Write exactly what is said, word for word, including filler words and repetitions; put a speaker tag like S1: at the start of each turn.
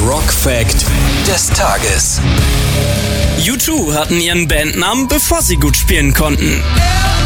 S1: Rock Fact des Tages.
S2: U zwei hatten ihren Bandnamen, bevor sie gut spielen konnten.